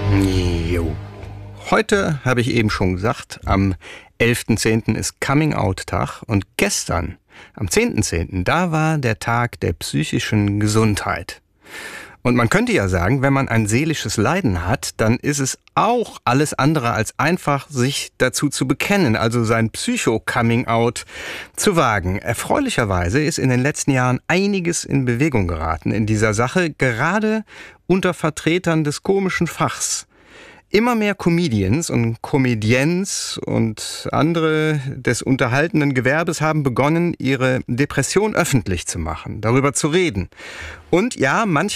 Jo. Heute habe ich eben schon gesagt, am 11.10. ist Coming-out-Tag und gestern, am 10.10., da war der Tag der psychischen Gesundheit. Und man könnte ja sagen, wenn man ein seelisches Leiden hat, dann ist es auch alles andere als einfach, sich dazu zu bekennen, also sein Psycho-Coming-out zu wagen. Erfreulicherweise ist in den letzten Jahren einiges in Bewegung geraten in dieser Sache, gerade unter Vertretern des komischen Fachs. Immer mehr Comedians und Comedians und andere des unterhaltenden Gewerbes haben begonnen, ihre Depression öffentlich zu machen, darüber zu reden. Und ja, manchmal